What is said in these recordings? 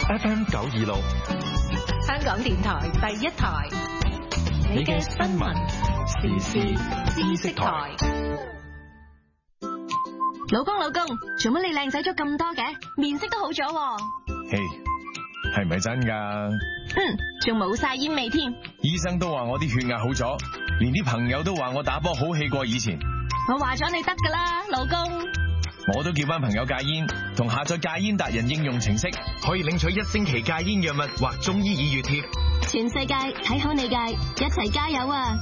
FM 926， 香港電台第一台，你嘅新聞時事知識台。 老公，做乜你靚仔咗咁多嘅？面色都好咗喎。 嘿，係唔係真㗎？ 仲冇晒煙味添。 醫生都話我啲血壓好咗，連啲朋友都話我打波好氣過以前。 我話咗你得㗎啦，老公。 我都叫班朋友戒煙，同下載戒煙達人應用程式，可以領取1星期戒煙藥物或中醫耳穴貼。 全世界睇好你戒，一齊加油啊！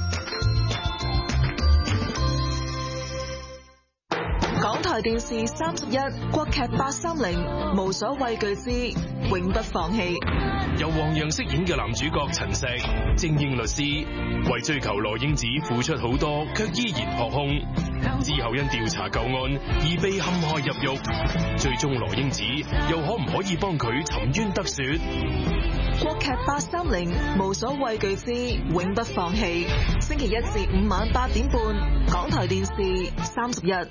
港台電視31國劇830無所畏懼之永不放棄。 由黃洋飾演嘅男主角陳石，精英律師，為追求羅英子付出好多，卻依然撲空。之後因調查舊案而被陷害入獄，最終羅英子又可唔可以幫佢沉冤得雪？ 國劇830無所畏懼之永不放棄，星期1至5晚8點半，港台電視31。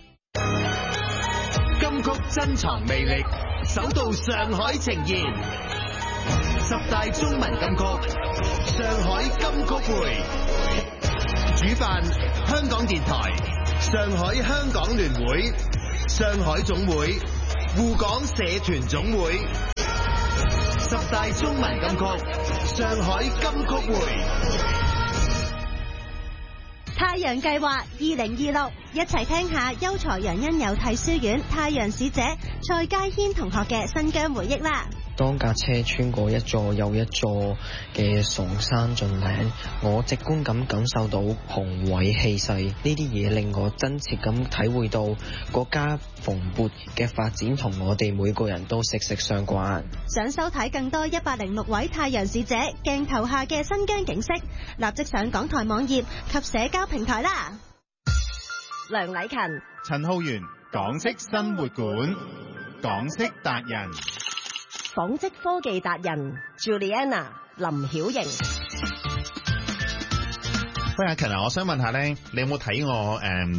金曲珍藏魅力，首度上海呈現10大中文金曲，上海金曲會。主辦香港電台、上海香港聯會、上海總會、滬港社團總會。10大中文金曲，上海金曲會。 太陽計劃2026，一齊聽下優才楊恩友體書院太陽使者蔡佳軒同學嘅新疆回憶啦。 當架車穿過一座又一座嘅崇山峻嶺，我直觀咁感受到宏偉氣勢，呢啲嘢令我真切咁體會到國家蓬勃嘅發展同我哋每個人都息息相關。 想收睇更多106位太陽使者鏡頭下嘅新疆景色，立即上港台網頁及社交平台啦。 梁禮勤、 陳浩源，港式生活館，港式達人。 紡織科技達人 Juliana 林曉瑩。 喂，阿勤啊，我想問下咧，你有冇睇我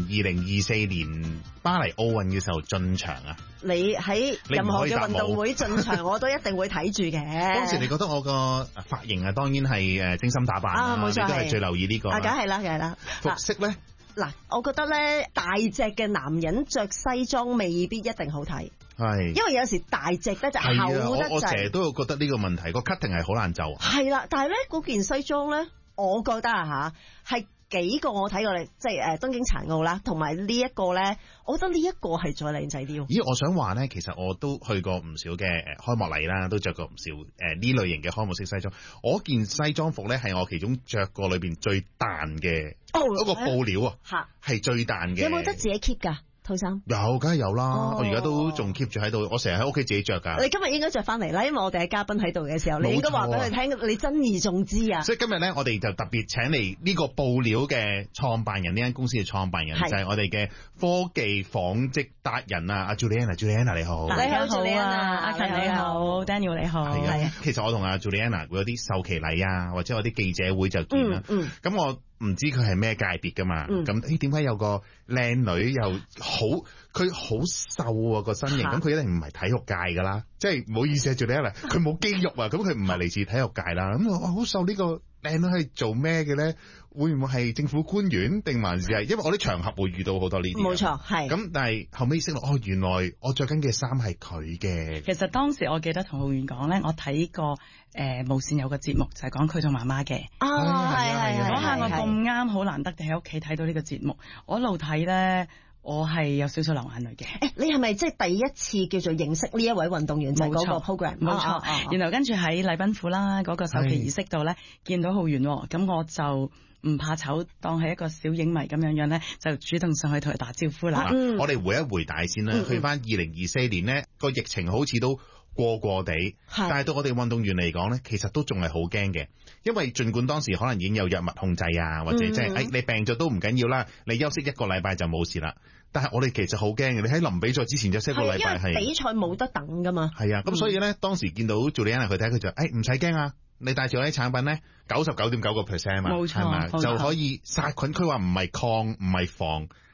2024年巴黎奧運嘅時候進場啊？ 你喺任何嘅運動會進場，我都一定會睇住嘅。 當時你覺得我個髮型啊，當然係精心打扮啊， 冇錯， 你都係最留意呢個。 梗係啦，梗係啦。 服飾咧？ 嗱，我覺得咧，大隻嘅男人着西裝未必一定好睇。 係， 因為有時大隻咧就厚得滯。 我成日都有覺得呢個問題，個 cutting 係好難就。 係啦，但係咧嗰件西裝咧，我覺得啊嚇係幾個我睇過你，即係東京殘奧啦，同埋呢一個咧，我覺得呢一個係再靚仔啲。 咦，我想話咧，其實我都去過唔少嘅開幕禮啦，都着過唔少呢類型嘅開幕式西裝。我件西裝服咧係我其中着過裏邊最彈嘅嗰個布料啊，係最彈嘅。 有冇得自己 keep 㗎？套衫有，梗係有啦。我而家都仲 keep 住喺度，我成日喺屋企自己着噶。 你今日應該着翻嚟啦，因為我哋係嘉賓喺度嘅時候，你應該話俾佢聽，你珍而重之啊。 所以今日咧，我哋就特別請嚟呢個布料嘅創辦人，呢間公司嘅創辦人就係我哋嘅科技紡織達人啊，阿 Juliana 你好。 大家好啊，阿勤你好 ，Daniel 你好。 係啊，其實我同阿 Juliana 會有啲授旗禮啊，或者有啲記者會就見啦。咁我唔知佢係咩界別噶嘛？咁點解有個靚女又佢好瘦啊個身形？咁佢一定唔係體育界噶啦，即係唔好意思啊，Juliana，佢冇肌肉啊，咁佢唔係嚟自體育界啦。咁我好瘦呢個靚女係做咩嘅咧？會唔會係政府官員定還是係？因為我啲場合會遇到好多呢啲。 冇錯，係。 咁但係後尾識到，原來我着緊嘅衫係佢嘅。 其實當時我記得同浩源講咧，我睇過無線有個節目就係講佢同媽媽嘅。 係。 嗰下我咁啱好難得地喺屋企睇到呢個節目，我一路睇咧，我係有少少流眼淚嘅。 你係咪即係第一次叫做認識呢一位運動員？就係嗰個 program。 冇錯。然後跟住喺禮賓府啦，嗰個授旗儀式度咧，見到浩源，咁我就唔怕醜，當係一個小影迷咁樣咧，就主動上去同佢打招呼啦。 我哋回一回大先啦，去翻2024年咧，個疫情好似都過地，但係對我哋運動員嚟講咧，其實都仲係好驚嘅，因為儘管當時可能已經有藥物控制啊，或者即係你病咗都唔緊要啦，你休息1個禮拜就冇事啦。但係我哋其實好驚嘅，你喺臨比賽之前就1個禮拜係因為比賽冇得等噶嘛。 係啊，咁所以咧當時見到 Juliana 佢睇佢就唔使驚啊，你帶住我啲產品咧99.9%啊嘛，係咪就可以殺菌？佢話唔係抗唔係防。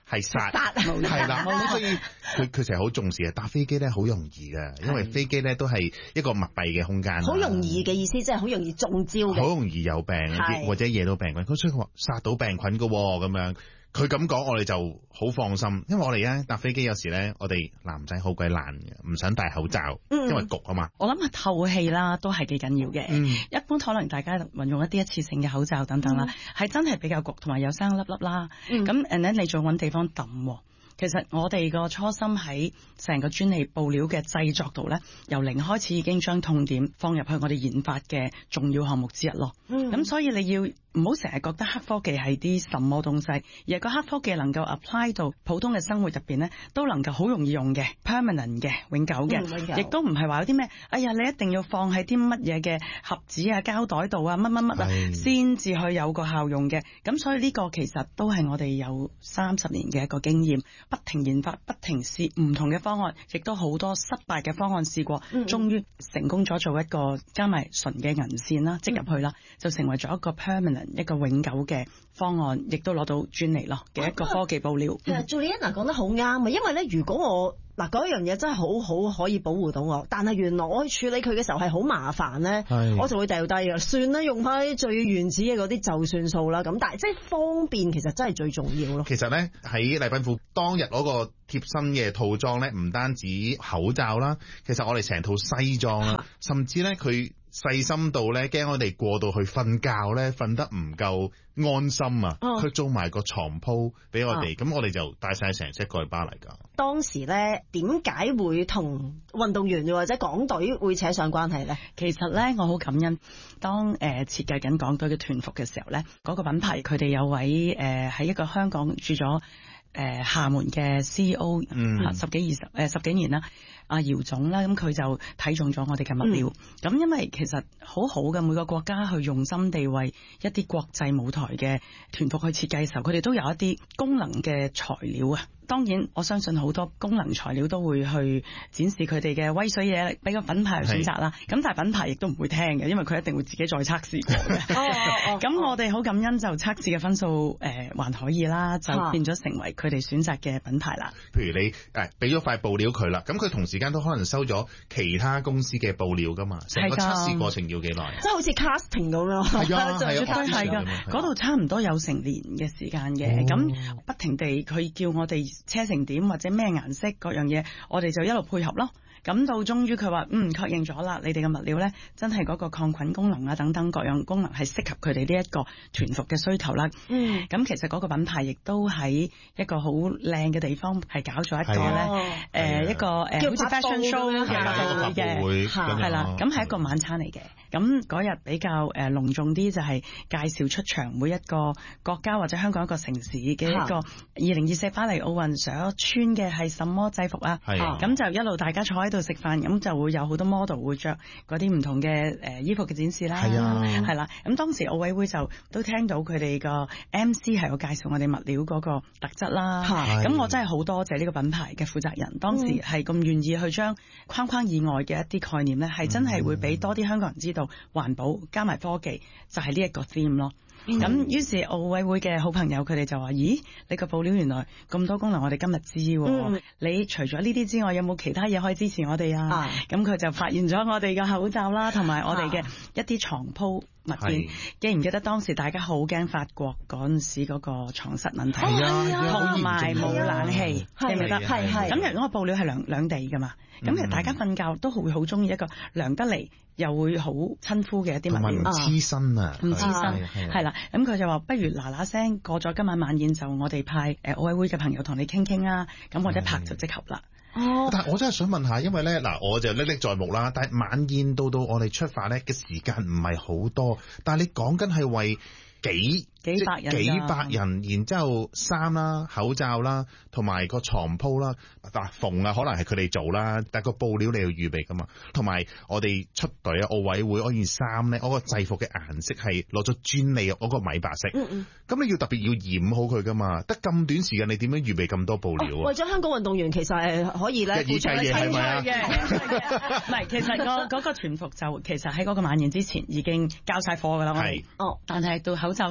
係殺， 冇係啦，所以佢成日好重視啊！搭飛機咧好容易嘅，因為飛機咧都係一個密閉嘅空間。 好容易嘅意思，即係好容易中招嘅， 好容易有病或者惹到病菌。所以佢話殺到病菌㗎喎，咁樣。佢咁講，我哋就好放心，因為我哋咧搭飛機有時咧，我哋男仔好鬼懶嘅，唔想戴口罩，因為焗啊嘛。 我諗係透氣啦，都係幾緊要嘅。一般可能大家運用一啲一次性嘅口罩等等啦，係真係比較焗，同埋有生粒粒啦。咁and then你再揾地方揼。其實我哋個初心喺成個專利布料嘅製作度咧，由零開始已經將痛點放入去我哋研發嘅重要項目之一咯。咁所以你要唔好成日覺得黑科技係啲什麼東西，而係個黑科技能夠 apply 到普通嘅生活入邊咧，都能夠好容易用嘅 permanent 嘅永久嘅，亦都唔係話有啲咩，哎呀你一定要放喺啲乜嘢嘅盒子啊膠袋度啊乜乜乜啊先至去有個效用嘅。咁所以呢個其實都係我哋有30年嘅一個經驗，不停研發，不停試唔同嘅方案，亦都好多失敗嘅方案試過，終於成功咗做一個加埋純嘅銀線啦，織入去啦，就成為咗一個 permanent 一個永久嘅方案，亦都攞到專利咯嘅一個科技布料。 其實 Juliana 講得好啱啊，因為咧，如果我嗰樣嘢真係好可以保護到我，但係原來我去處理佢嘅時候係好麻煩咧，我就會掉低㗎，算啦，用翻最原始嘅嗰啲就算數啦。咁但係即係方便，其實真係最重要咯。 其實咧喺禮賓府當日嗰個貼身嘅套裝咧，唔單止口罩啦，其實我哋成套西裝啦，甚至咧佢細心到咧，驚我哋過到去瞓覺咧，瞓得唔夠安心啊！佢做埋個床鋪俾我哋，咁我哋就帶晒成 set 過去巴黎㗎。 當時咧點解會同運動員或者港隊會扯上關係咧？ 其實咧，我好感恩，當設計緊港隊嘅團服嘅時候咧，嗰個品牌佢哋有位喺一個香港住咗廈門嘅 CEO，十幾年啦。阿姚總啦，咁佢就睇中咗我哋嘅物料。咁因為其實好好嘅，每個國家去用心地為一啲國際舞台嘅團服去設計嘅時候，佢哋都有一啲功能嘅材料啊。當然，我相信好多功能材料都會去展示佢哋嘅威水嘢，俾個品牌去選擇啦。咁但係品牌亦都唔會聽嘅，因為佢一定會自己再測試過嘅。咁我哋好感恩就測試嘅分數還可以啦，就變咗成為佢哋選擇嘅品牌啦。 譬如你俾咗塊布料佢啦，咁佢同時間都可能收咗其他公司嘅布料噶嘛，成個測試過程要幾耐？ 即係好似 casting 咁樣。 係啊，絕對係㗎。嗰度差唔多有成年嘅時間嘅，咁不停地佢叫我哋車成點或者咩顏色各樣嘢，我哋就一路配合咯。咁到終於佢話確認咗啦，你哋嘅物料咧真係嗰個抗菌功能啊等等各樣功能係適合佢哋呢一個團服嘅需求啦。咁其實嗰個品牌亦都喺一個好靚嘅地方係搞咗一個咧一個好似 fashion show 嘅發佈會嘅，係啦，咁係一個晚餐嚟嘅。咁嗰日比較隆重啲就係介紹出場每一個國家或者香港一個城市嘅一個2024巴黎奧運所穿嘅係什麼制服啊？咁就一路大家坐喺度食飯，咁就會有好多 model 會着嗰啲唔同嘅衣服嘅展示啦。係啦，咁當時奧委會就都聽到佢哋個 MC 係有介紹我哋物料嗰個特質啦。咁我真係好多謝呢個品牌嘅負責人，當時係咁願意去將框框以外嘅一啲概念咧，係真係會俾多啲香港人知道。環保加埋科技就係呢一個 theme 咯。咁於是奧委會嘅好朋友佢哋就話：咦，你個布料原來咁多功能，我哋今日知。你除咗呢啲之外，有冇其他嘢可以支持我哋啊？咁佢就發現咗我哋嘅口罩啦，同埋我哋嘅一啲床鋪物件。記唔記得當時大家好驚法國嗰陣時嗰個床蝨問題，同埋冇冷氣，記唔記得？咁如果個布料係涼地㗎嘛，咁其實大家瞓覺都會好中意一個涼得嚟又會好親膚嘅一啲物料， 唔黐身啊， 唔黐身係啦。咁佢就話：不如嗱聲過咗今晚晚宴，就我哋派奧委會嘅朋友同你傾傾啊。咁或者拍就即合啦。 但係我真係想問下，因為咧我就歷歷在目啦。但係晚宴到我哋出發咧嘅時間唔係好多，但係你講緊係為幾百人，然之後衫啦、口罩啦，同埋個床鋪啦，縫啊可能係佢哋做啦，但係個布料你要預備噶嘛。同埋我哋出隊啊，奧委會嗰件衫咧，嗰個制服嘅顏色係攞咗專利嗰個米白色。咁你要特別要染好佢噶嘛？得咁短時間，你點樣預備咁多布料啊？ 為咗香港運動員，其實係可以咧， 一以繼夜係咪啊？ 唔係，其實嗰個團服就其實喺嗰個晚宴之前已經交晒貨噶啦。但係到口罩同埋嗰個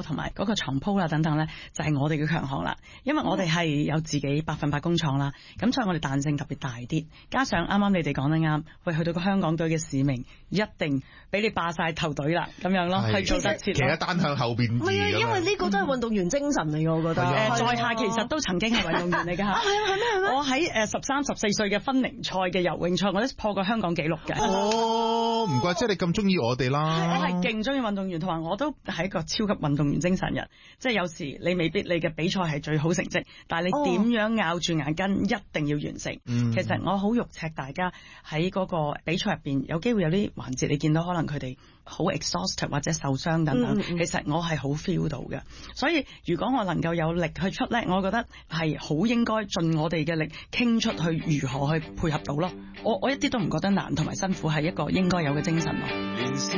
括床鋪啦等等咧，就係我哋嘅強項啦。因為我哋係有自己100%工廠啦，咁所以我哋彈性特別大啲。加上啱啱你哋講得啱，喂，去到個香港隊嘅使命，一定俾你霸晒頭隊啦，咁樣咯，係做得切。 其實單向後邊。 唔係啊，因為呢個都係運動員精神嚟嘅，我覺得。 在下其實都曾經係運動員嚟㗎嚇。 係咩？ 我喺13、14歲嘅分齡賽嘅游泳賽，我都破過香港紀錄嘅。 哦，唔怪之你咁中意我哋啦。 我係勁中意運動員，同埋我都係一個超級運動員精神人。即係有時你未必你嘅比賽係最好成績，但係你點樣咬住牙根，一定要完成。其實我好肉赤，大家喺嗰個比賽入邊有機會有啲環節，你見到可能佢哋好 exhausted 或者受傷等等，其實我係好 feel 到嘅。所以如果我能夠有力去出咧，我覺得係好應該盡我哋嘅力傾出去，如何去配合到咯。我一啲都唔覺得難同埋辛苦，係一個應該有嘅精神咯。